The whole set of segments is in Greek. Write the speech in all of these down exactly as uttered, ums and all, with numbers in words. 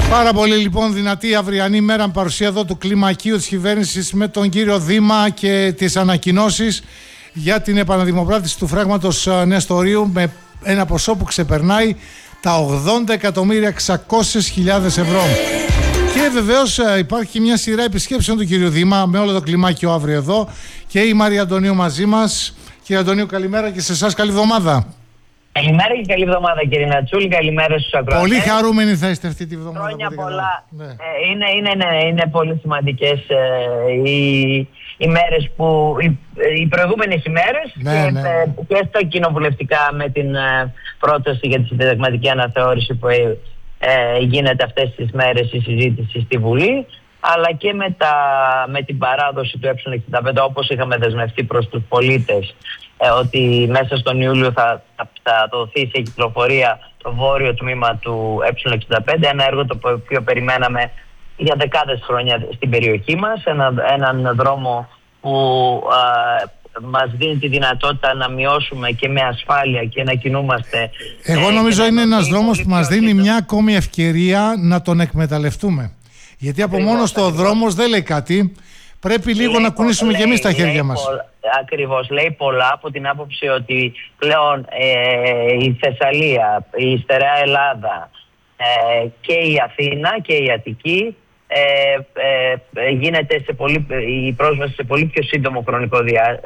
Πάρα πολύ λοιπόν δυνατή αυριανή μέρα με παρουσία εδώ του κλιμακίου της κυβέρνησης με τον κύριο Δήμα και τις ανακοινώσεις για την επαναδημοπράτηση του φράγματος Νεστορίου με ένα ποσό που ξεπερνάει τα ογδόντα εκατομμύρια εξακόσιες χιλιάδες ευρώ. Και βεβαίως υπάρχει μια σειρά επισκέψεων του κύριου Δήμα με όλο το κλιμάκιο αύριο εδώ και η Μαρία Αντωνίου μαζί μας. Κύριε Αντωνίου, καλημέρα και σε εσάς καλή εβδομάδα. Καλημέρα και καλή εβδομάδα κύριε Νατσούλη, καλημέρα στους ακροατές. Πολύ χαρούμενοι θα είστε αυτή τη εβδομάδα. Χρόνια πολλά. Ναι. Ε, είναι, είναι, είναι, είναι πολύ σημαντικές ε, οι, οι μέρες που, οι, οι προηγούμενες ημέρες ναι, και, ναι. Ε, και στα κοινοβουλευτικά με την ε, πρόταση για τη συνταγματική αναθεώρηση που ε, ε, γίνεται αυτές τις μέρες η συζήτηση στη Βουλή, αλλά και με, τα, με την παράδοση του ε εξήντα πέντε όπως είχαμε δεσμευτεί προς τους πολίτες ε, ότι μέσα στον Ιούλιο θα, θα, θα δοθεί σε κυκλοφορία το βόρειο τμήμα του ε εξήντα πέντε, ένα έργο το οποίο περιμέναμε για δεκάδες χρόνια στην περιοχή μας, ένα, έναν δρόμο που α, μας δίνει τη δυνατότητα να μειώσουμε και με ασφάλεια και να κινούμαστε. Εγώ νομίζω ε, είναι ένας δρόμος που μας δίνει μια ακόμη ευκαιρία να τον εκμεταλλευτούμε. Γιατί από μόνος το δρόμος δεν λέει κάτι. Πρέπει λίγο λέει, να κουνήσουμε λέει, και εμείς τα χέρια μας. Πολλά, ακριβώς. Λέει πολλά από την άποψη ότι πλέον ε, η Θεσσαλία, η στερεά Ελλάδα ε, και η Αθήνα και η Αττική ε, ε, γίνεται σε πολύ, η πρόσβαση σε πολύ πιο σύντομο χρονικό διά,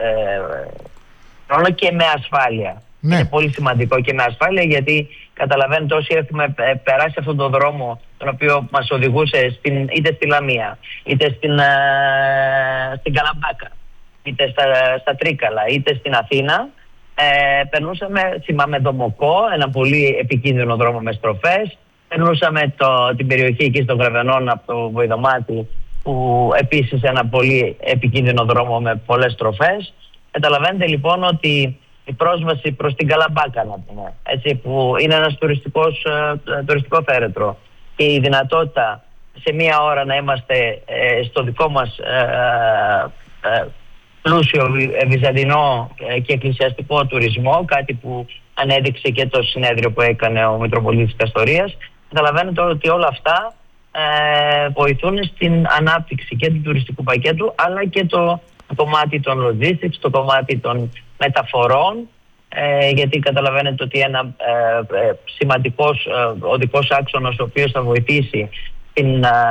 ε, και με ασφάλεια. Ναι. Είναι πολύ σημαντικό και με ασφάλεια γιατί καταλαβαίνετε όσοι έχουμε περάσει αυτόν τον δρόμο τον οποίο μας οδηγούσε στην, είτε στη Λαμία, είτε στην, ε, στην Καλαμπάκα, είτε στα, στα Τρίκαλα, είτε στην Αθήνα. Ε, περνούσαμε, θυμάμαι Δομοκό, ένα πολύ επικίνδυνο δρόμο με στροφές. Περνούσαμε το, την περιοχή εκεί στον Γραβενών από το Βοηδομάτι, που επίσης ένα πολύ επικίνδυνο δρόμο με πολλές στροφές. Καταλαβαίνετε λοιπόν ότι η πρόσβαση προς την Καλαμπάκα, να πούμε, έτσι, που είναι ένας τουριστικός, ε, τουριστικό θέρετρο, και η δυνατότητα σε μία ώρα να είμαστε ε, στο δικό μας ε, ε, πλούσιο βυζαντινό και εκκλησιαστικό τουρισμό, κάτι που ανέδειξε και το συνέδριο που έκανε ο Μητροπολίτης Καστορίας. Καταλαβαίνετε ότι όλα αυτά ε, βοηθούν στην ανάπτυξη και του τουριστικού πακέτου, αλλά και το, το κομμάτι των logistics, το κομμάτι των μεταφορών, ε, γιατί καταλαβαίνετε ότι ένα ε, ε, σημαντικός ε, οδικός άξονας ο οποίος θα βοηθήσει στην, ε,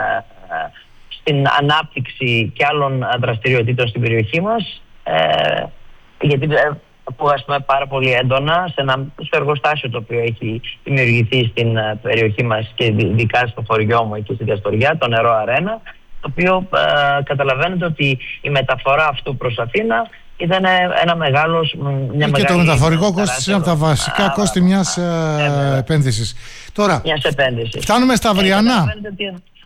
στην ανάπτυξη και άλλων δραστηριοτήτων στην περιοχή μας, ε, γιατί ε, ακουγάσουμε πάρα πολύ έντονα σε ένα, στο εργοστάσιο το οποίο έχει δημιουργηθεί στην uh, περιοχή μας και ειδικά στο χωριό μου και στην Καστοριά, το Νερό Αρένα, το οποίο uh, καταλαβαίνετε ότι η μεταφορά αυτού προς Αθήνα ήταν ένα μεγάλος, μια και μεγάλη... το μεταφορικό κόστος είναι από τα βασικά α, κόστη μιας α, uh, επένδυσης. Τώρα, μιας επένδυσης. Φτάνουμε στα αυριανά. Ε,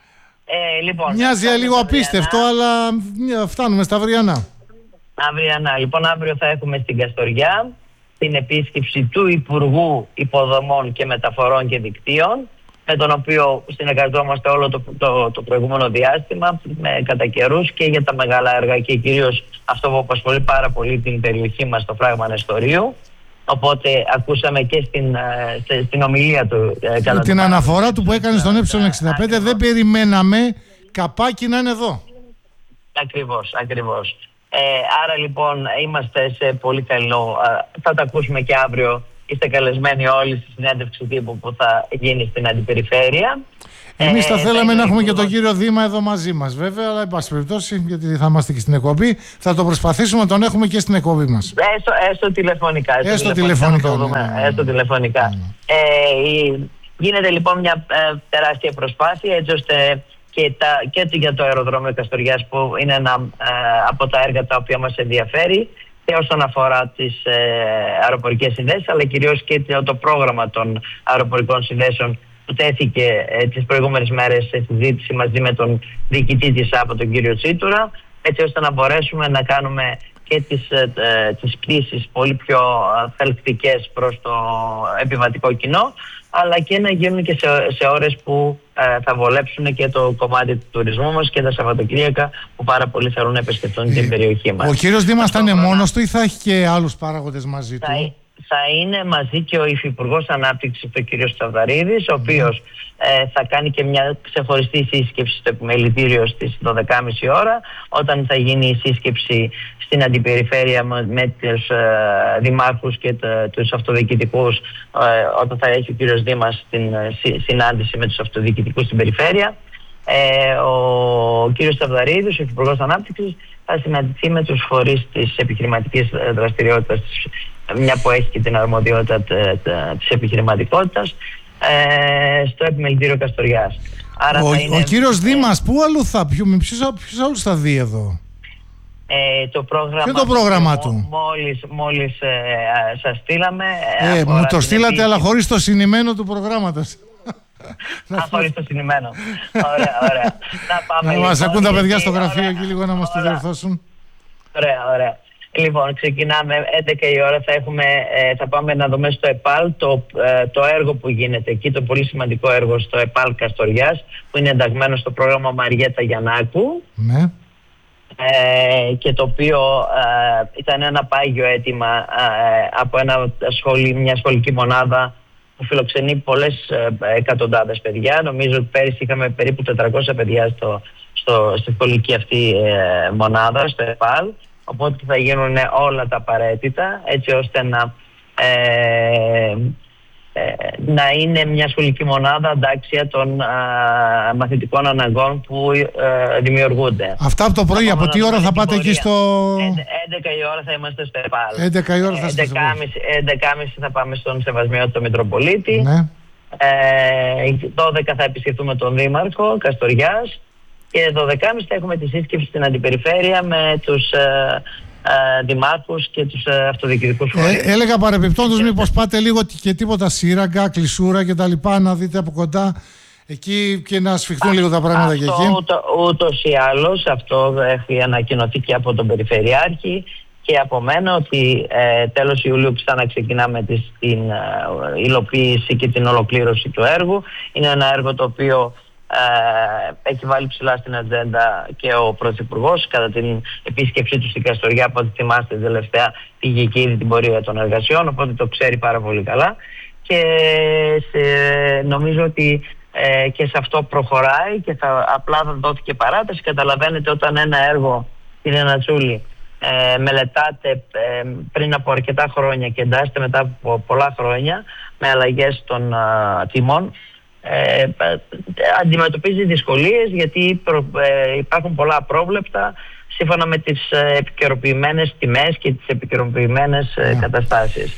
ε, λοιπόν, Μοιάζει λίγο απίστευτο, αλλά φτάνουμε στα αυριανά. Αυριανά. Λοιπόν, αύριο θα έχουμε στην Καστοριά την επίσκεψη του Υπουργού Υποδομών και Μεταφορών και Δικτύων, με τον οποίο συνεργαζόμαστε όλο το, το, το προηγούμενο διάστημα με, κατά καιρούς και για τα μεγάλα έργα και κυρίως αυτό που απασχολεί πάρα πολύ την περιοχή μας, το φράγμα Νεστορίου. Οπότε ακούσαμε και στην, στην ομιλία του ε, την αναφορά του που έκανε στον ε εξήντα πέντε. Δεν περιμέναμε καπάκι να είναι εδώ. Ακριβώς, ακριβώς. Ε, άρα λοιπόν είμαστε σε πολύ καλό, ε, θα τα ακούσουμε και αύριο, είστε καλεσμένοι όλοι στη συνέντευξη τύπου που θα γίνει στην Αντιπεριφέρεια. Εμείς θα ε, θέλαμε ε, να έχουμε και τον κύριο Δήμα εδώ μαζί μας βέβαια, αλλά εν πάση περιπτώσει, γιατί θα είμαστε και στην εκπομπή, θα το προσπαθήσουμε να τον έχουμε και στην εκπομπή μας. Έστω, έστω τηλεφωνικά. Έστω, έστω τηλεφωνικά. τηλεφωνικά, ναι, ναι, ναι. Έστω τηλεφωνικά. Ναι. Ε, γίνεται λοιπόν μια ε, τεράστια προσπάθεια έτσι ώστε και, τα, και για το αεροδρόμιο Καστοριάς που είναι ένα ε, από τα έργα τα οποία μας ενδιαφέρει και όσον αφορά τις ε, αεροπορικές συνδέσεις, αλλά κυρίως και το πρόγραμμα των αεροπορικών συνδέσεων που τέθηκε ε, τις προηγούμενες μέρες σε συζήτηση μαζί με τον διοικητή της ΑΠΟ, τον κύριο Τσίτουρα, έτσι ώστε να μπορέσουμε να κάνουμε και τις, ε, τις πτήσεις πολύ πιο θελκτικές προς το επιβατικό κοινό, αλλά και να γίνουν και σε, σε ώρες που ε, θα βολέψουν και το κομμάτι του τουρισμού μας και τα Σαββατοκύριακα που πάρα πολλοί θέλουν να επισκεφτούν ε, την περιοχή μας. Ο κύριος Δήμας θα είναι μόνος του ή θα έχει και άλλους παράγοντες μαζί του? Θα, θα είναι μαζί και ο Υφυπουργός Ανάπτυξης, ο κ. Σταυραρίδης, ο οποίος ε, θα κάνει και μια ξεχωριστή σύσκεψη στο επιμελητήριο στις δώδεκα και μισή ώρα, όταν θα γίνει η σύσκεψη στην αντιπεριφέρεια με τους ε, δημάρχους και τα, τους αυτοδιοικητικούς, ε, όταν θα έχει ο κ. Δήμας την ε, συνάντηση με τους αυτοδιοικητικούς στην περιφέρεια. Ε, ο κ. Σταυραρίδης, ο Υφυπουργός Ανάπτυξης, θα συναντηθεί με τους φορείς της επιχειρηματικής δραστηριότητας, μια που έχει και την αρμοδιότητα της επιχειρηματικότητας, ε, στο επιμελητήριο Καστοριάς. Άρα ο, θα είναι, ο κύριος Δήμας, πού αλλού θα, ποιους, ποιους άλλους θα δει εδώ? Ε, το πρόγραμμα, Ποιο το πρόγραμμα του? Μ, μόλις, μόλις ε, σας στείλαμε. Ε, μου το στείλατε, επί... αλλά χωρίς το συνημένο του προγράμματος. Α, χωρίς το συνημένο. Ωραία, ωραία. Να πάμε. Να μας λοιπόν, ακούν τα παιδιά γιατί, στο γραφείο ωραία, εκεί λίγο να μας το διορθώσουν. Ωραία, ωραία. Λοιπόν, ξεκινάμε έντεκα η ώρα, θα, έχουμε, ε, θα πάμε να δούμε στο ΕΠΑΛ το, ε, το έργο που γίνεται εκεί, το πολύ σημαντικό έργο στο ΕΠΑΛ Καστοριάς, που είναι ενταγμένο στο πρόγραμμα Μαριέτα Γιαννάκου. Ναι. Ε, και το οποίο ε, ήταν ένα πάγιο αίτημα ε, από ένα σχολή, μια σχολική μονάδα που φιλοξενεί πολλές ε, εκατοντάδες παιδιά. Νομίζω ότι πέρυσι είχαμε περίπου τετρακόσια παιδιά στο, στο, στη σχολική αυτή ε, μονάδα, στο ΕΠΑΛ. Οπότε θα γίνουν όλα τα απαραίτητα έτσι ώστε να, ε, ε, να είναι μια σχολική μονάδα αντάξια των α, μαθητικών αναγκών που ε, δημιουργούνται. Αυτά από το πρωί, από τι ώρα θα πάτε εκεί στο... έντεκα η ώρα θα είμαστε στο ΕΠΑΛ. έντεκα η ώρα θα είστε στο έντεκα και μισή θα πάμε στον Σεβασμιότατο Μητροπολίτη. Ναι. Ε, δώδεκα θα επισκεφτούμε τον Δήμαρχο Καστοριάς. Και δώδεκα και μισή θα έχουμε τη σύσκεψη στην αντιπεριφέρεια με τους ε, ε, δημάρχους και τους ε, αυτοδιοικητικούς φορείς. Ε, έλεγα παρεμπιπτόντως μήπως πάτε λίγο και τίποτα Σύραγγα, Κλεισούρα και τα λοιπά, να δείτε από κοντά εκεί και να σφιχτούν λίγο τα πράγματα αυτό, και εκεί. Ούτω, ούτως ή άλλως αυτό έχει ανακοινωθεί και από τον Περιφερειάρχη και από μένα ότι ε, τέλος Ιουλίου πιστά να ξεκινάμε τη, την ε, υλοποίηση και την ολοκλήρωση του έργου. Είναι ένα έργο το οποίο Ε, έχει βάλει ψηλά στην ατζέντα και ο Πρωθυπουργός κατά την επίσκεψή του στην Καστοριά. Από ό,τι θυμάστε, τελευταία πήγε και ήδη την πορεία των εργασιών, οπότε το ξέρει πάρα πολύ καλά και σε, νομίζω ότι ε, και σε αυτό προχωράει και θα, απλά θα δόθηκε παράταση. Καταλαβαίνετε, όταν ένα έργο, κύριε Νατσούλη, ε, μελετάτε ε, πριν από αρκετά χρόνια και εντάσσεται μετά από πολλά χρόνια με αλλαγές των ε, τιμών, Ε, αντιμετωπίζει δυσκολίες γιατί προ, ε, υπάρχουν πολλά απρόβλεπτα σύμφωνα με τις ε, επικαιροποιημένες τιμές και τις επικαιροποιημένες ε, καταστάσεις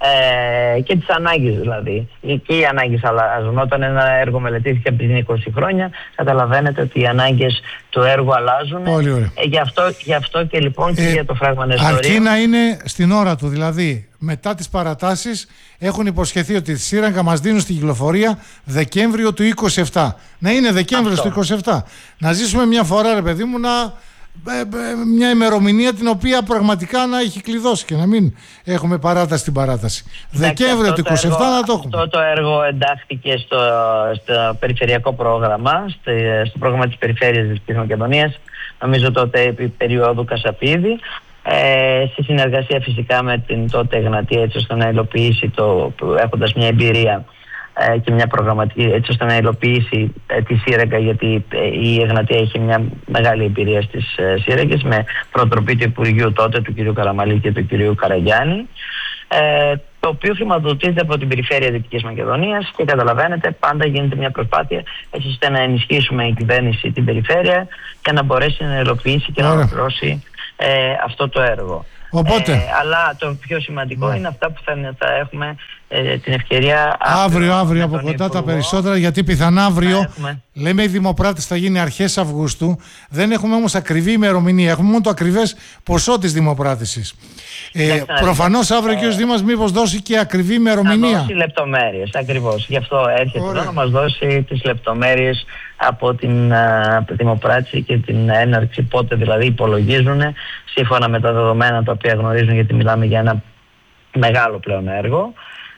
ε, και τις ανάγκες δηλαδή. Και οι ανάγκες αλλάζουν. Όταν ένα έργο μελετήθηκε πριν είκοσι χρόνια, καταλαβαίνετε ότι οι ανάγκες του έργου αλλάζουν. Πολύ ωραία. Ε, γι, αυτό, γι' αυτό και λοιπόν και ε, για το φράγμα Νεστορίου. Αρκεί να είναι στην ώρα του, δηλαδή μετά τις παρατάσεις έχουν υποσχεθεί ότι τη Σύραγγα μας δίνουν στην κυκλοφορία Δεκέμβριο του είκοσι επτά. Να είναι Δεκέμβριο του είκοσι επτά. Να ζήσουμε μια φορά, ρε παιδί μου, να, ε, ε, μια ημερομηνία την οποία πραγματικά να έχει κλειδώσει και να μην έχουμε παράταση στην παράταση. Εντάξει, Δεκέμβριο του είκοσι επτά έργο, να το έχουμε. Αυτό το έργο εντάχθηκε στο, στο περιφερειακό πρόγραμμα, στο, στο πρόγραμμα της Περιφέρειας της Μακεδονίας, νομίζω τότε επί περίοδου Κασαπίδη. Ε, στη συνεργασία φυσικά με την τότε Εγνατία, έτσι ώστε να υλοποιήσει το, έχοντας μια εμπειρία ε, και μια προγραμματική, έτσι ώστε να υλοποιήσει ε, τη Σύραγγα, γιατί ε, η Εγνατία έχει μια μεγάλη εμπειρία στις ε, Σύραγγες με προτροπή του Υπουργείου τότε, του κ. Καραμαλή και του κ. Καραγιάννη, ε, το οποίο χρηματοδοτείται από την Περιφέρεια Δυτικής Μακεδονίας και καταλαβαίνετε πάντα γίνεται μια προσπάθεια έτσι ώστε να ενισχύσουμε η κυβέρνηση την περιφέρεια και να μπορέσει να υλοποιήσει και να ολοκληρώσει Ε, αυτό το έργο. Οπότε, ε, αλλά το πιο σημαντικό ναι. είναι αυτά που θα, θα έχουμε ε, την ευκαιρία αύριο, αύριο από κοντά Υπουργό. Τα περισσότερα, γιατί πιθανά αύριο λέμε οι δημοπράτες θα γίνει αρχές Αυγούστου. Δεν έχουμε όμως ακριβή ημερομηνία, έχουμε μόνο το ακριβές ποσό της δημοπράτησης. Ε, προφανώς αύριο ο κ. Δήμας μήπως δώσει και ακριβή ημερομηνία. Θα δώσει λεπτομέρειες, ακριβώς. Γι' αυτό έρχεται εδώ να μας δώσει τις λεπτομέρειες από την uh, δημοπράτηση και την έναρξη, πότε δηλαδή υπολογίζουν σύμφωνα με τα δεδομένα τα οποία γνωρίζουν, γιατί μιλάμε για ένα μεγάλο πλέον έργο.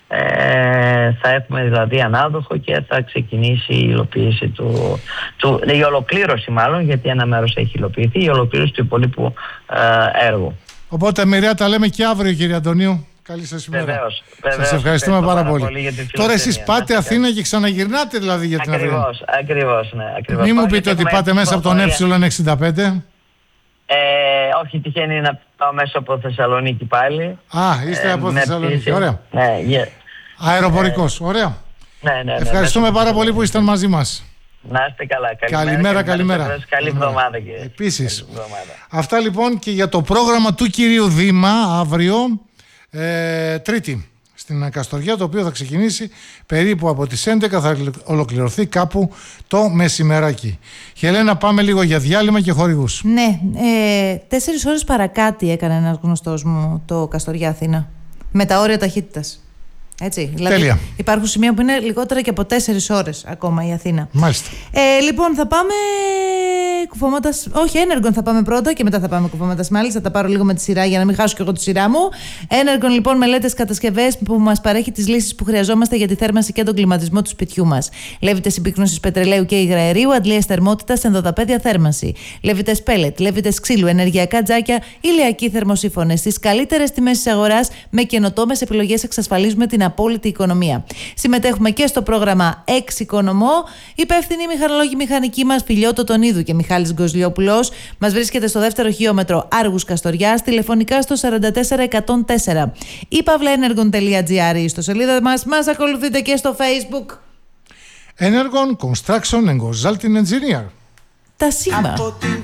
Ε, θα έχουμε δηλαδή ανάδοχο και θα ξεκινήσει η υλοποίηση του, του η ολοκλήρωση μάλλον, γιατί ένα μέρος έχει υλοποιηθεί, η ολοκλήρωση του υπολείπου uh, έργου. Οπότε μοιραία τα λέμε και αύριο, κύριε Αντωνίου. Καλή σας ημέρα. Βεβαίως, βεβαίως. Σας ευχαριστούμε πάρα, πάρα πολύ. πολύ για Τώρα εσείς πάτε Αθήνα και ξαναγυρνάτε δηλαδή για την Αθήνα. Ακριβώς, ακριβώς, ναι. Ακριβώς. Μην μου πείτε ότι πάτε μέσα από τον Ε εξήντα πέντε. Ε, όχι, τυχαίνει να πάω μέσα από Θεσσαλονίκη πάλι. Α, είστε ε, από Θεσσαλονίκη. πτήση. Ωραία. Ναι, yeah. Αεροπορικός. Ε, Ωραία. Ναι, ναι, ναι, ευχαριστούμε ναι, πάρα ναι, πολύ ναι. που ήσταν μαζί μας. Να είστε καλά. Καλημέρα, καλημέρα. Καλή, καλή εβδομάδα και επίσης. Αυτά λοιπόν και για το πρόγραμμα του κυρίου Δήμα αύριο, ε, Τρίτη, στην Καστοριά, το οποίο θα ξεκινήσει περίπου από τις έντεκα, θα ολοκληρωθεί κάπου το μεσημεράκι. Χελένα, πάμε λίγο για διάλειμμα και χορηγούς. Ναι, ε, τέσσερις ώρες παρακάτι έκανε ένας γνωστός μου το Καστοριά Αθήνα, με τα όρια ταχύτητας. Έτσι, δηλαδή τέλεια. Υπάρχουν σημεία που είναι λιγότερα και από τέσσερις ώρες ακόμα η Αθήνα. Μάλιστα. Ε, λοιπόν, θα πάμε κουφώματας. Όχι, Ένεργον θα πάμε πρώτα και μετά θα πάμε κουφώματας. Μάλιστα, θα τα πάρω λίγο με τη σειρά για να μην χάσω και εγώ τη σειρά μου. Ένεργον, λοιπόν, μελέτες, κατασκευές που μας παρέχει τις λύσεις που χρειαζόμαστε για τη θέρμανση και τον κλιματισμό του σπιτιού μας. Λέβητες συμπίκνωσης πετρελαίου και υγραερίου, αντλίες θερμότητας, ενδοταπέδια θέρμανση. Λέβητες πέλετ, λέβητες ξύλου, ενεργειακά τζάκια, ηλιακοί θερμοσύφωνες. Στις καλύτερες τιμές της αγοράς, με καινοτόμες επιλογές εξασφαλίζουμε την απόλυτη οικονομία. Συμμετέχουμε και στο πρόγραμμα Εξοικονομώ. Υπεύθυνοι μηχανολόγοι μηχανικοί μας, Φιλιώτο Τονίδου και Μιχάλης Γκοσλιόπουλος. Μας βρίσκεται στο δεύτερο χιλιόμετρο Άργους Καστοριάς, τηλεφωνικά στο σαράντα τέσσερα εκατόν τέσσερα. ή παύλαενεργον τελεία τζι άρ στο σελίδα μας. Μας ακολουθείτε και στο Facebook. Energon Construction and Consulting Engineer. Τα σήμα.